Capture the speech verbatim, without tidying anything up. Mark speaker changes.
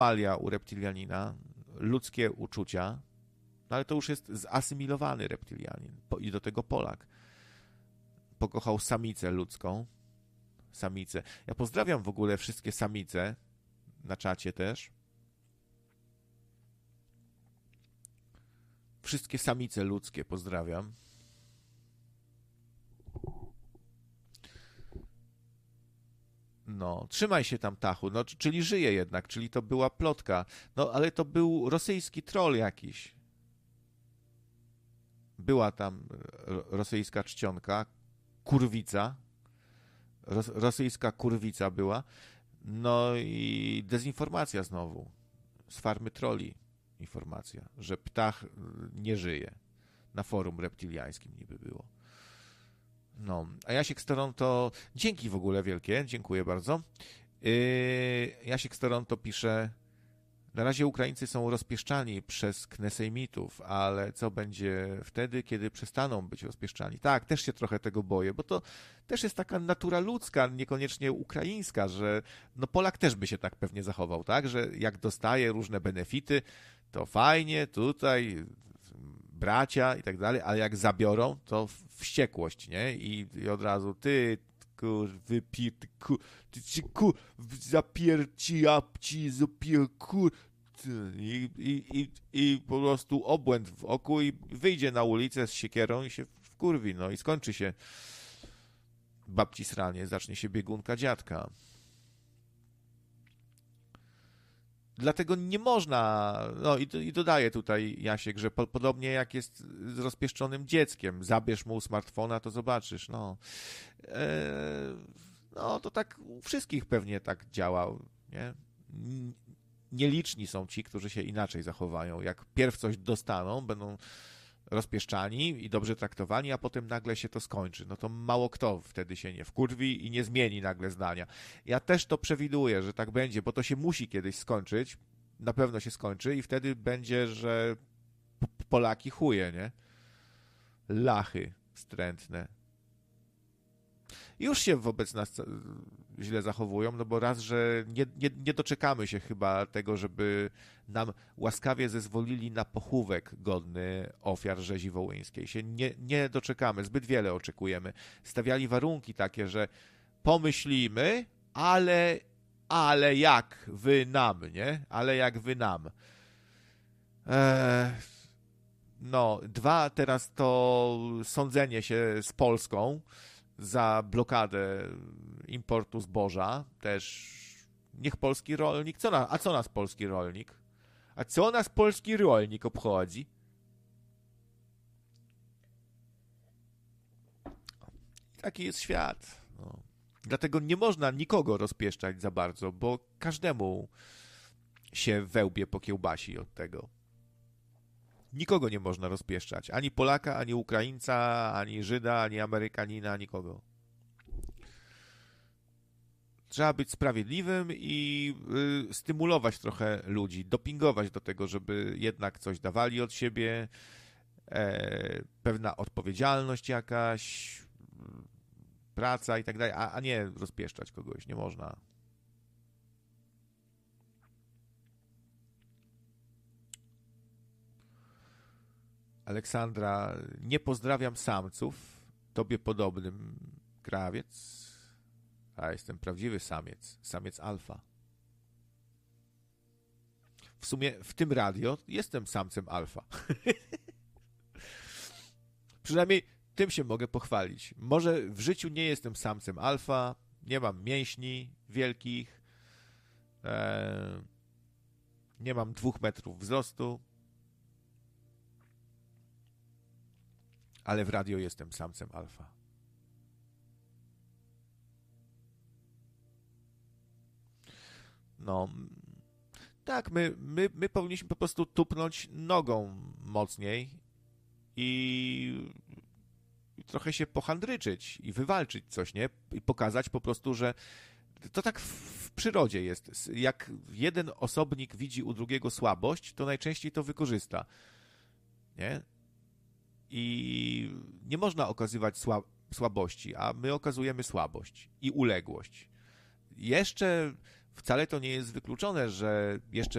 Speaker 1: alia u reptilianina, ludzkie uczucia, no ale to już jest zasymilowany reptilianin i do tego Polak. Pokochał samicę ludzką, samicę. Ja pozdrawiam w ogóle wszystkie samice, na czacie też. Wszystkie samice ludzkie pozdrawiam. No, trzymaj się tam, Tachu, no, czyli żyje jednak, czyli to była plotka. No, ale to był rosyjski troll jakiś. Była tam rosyjska czcionka, kurwica. Ros rosyjska kurwica była. No i dezinformacja znowu. Z farmy trolli informacja, że ptach nie żyje. Na forum reptiliańskim niby było. No, a Jasiek z Toronto, dzięki w ogóle wielkie, dziękuję bardzo. Yy, Jasiek z Toronto pisze, na razie Ukraińcy są rozpieszczani przez knesejmitów, ale co będzie wtedy, kiedy przestaną być rozpieszczani? Tak, też się trochę tego boję, bo to też jest taka natura ludzka, niekoniecznie ukraińska, że no Polak też by się tak pewnie zachował, tak, że jak dostaje różne benefity, to fajnie, tutaj bracia i tak dalej, ale jak zabiorą, to wściekłość, nie? I, i od razu ty, kur, wypir, ty, kur, ty, ty, kur, zapierci, apci, zapier, kur, i, i, i, i po prostu obłęd w oku i wyjdzie na ulicę z siekierą i się wkurwi, no i skończy się babci sranie, zacznie się biegunka dziadka. Dlatego nie można, no i, i dodaję tutaj Jasiek, że po, podobnie jak jest z rozpieszczonym dzieckiem, zabierz mu smartfona, to zobaczysz, no. E, no to tak u wszystkich pewnie tak działa, nie? Nieliczni są ci, którzy się inaczej zachowają. Jak pierw coś dostaną, będą rozpieszczani i dobrze traktowani, a potem nagle się to skończy. No to mało kto wtedy się nie wkurwi i nie zmieni nagle zdania. Ja też to przewiduję, że tak będzie, bo to się musi kiedyś skończyć. Na pewno się skończy i wtedy będzie, że Polaki chuje, nie? Lachy wstrętne. Już się wobec nas źle zachowują, no bo raz, że nie, nie, nie doczekamy się chyba tego, żeby nam łaskawie zezwolili na pochówek godny ofiar rzezi wołyńskiej. Się nie, nie doczekamy, zbyt wiele oczekujemy. Stawiali warunki takie, że pomyślimy, ale, ale jak wy nam, nie? Ale jak wy nam. Eee, no, dwa, teraz to sądzenie się z Polską za blokadę importu zboża, też niech polski rolnik, co na, a co nas polski rolnik? A co nas polski rolnik obchodzi? Taki jest świat. No. Dlatego nie można nikogo rozpieszczać za bardzo, bo każdemu się wełbie po kiełbasi od tego. Nikogo nie można rozpieszczać. Ani Polaka, ani Ukraińca, ani Żyda, ani Amerykanina, nikogo. Trzeba być sprawiedliwym i y, stymulować trochę ludzi, dopingować do tego, żeby jednak coś dawali od siebie, e, pewna odpowiedzialność jakaś, praca i tak dalej, a, a nie rozpieszczać kogoś. Nie można. Aleksandra, nie pozdrawiam samców, tobie podobnym, krawiec, a jestem prawdziwy samiec, samiec alfa. W sumie w tym radio jestem samcem alfa. Przynajmniej tym się mogę pochwalić. Może w życiu nie jestem samcem alfa, nie mam mięśni wielkich, e, nie mam dwóch metrów wzrostu, ale w radio jestem samcem alfa. No, tak, my, my, my powinniśmy po prostu tupnąć nogą mocniej i, i trochę się pohandryczyć i wywalczyć coś, nie? I pokazać po prostu, że to tak w, w przyrodzie jest. Jak jeden osobnik widzi u drugiego słabość, to najczęściej to wykorzysta, nie? I nie można okazywać sła, słabości, a my okazujemy słabość i uległość. Jeszcze wcale to nie jest wykluczone, że jeszcze